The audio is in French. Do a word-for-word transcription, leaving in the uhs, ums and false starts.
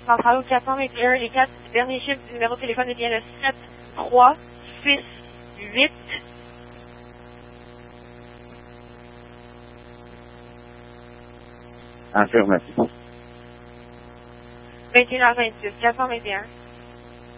centrale au quatre cent vingt et un et quatre. Dernier chiffre du numéro de téléphone est bien le sept trois six huit. Affirmatif. vingt et une heures vingt-six, quatre cent vingt et un.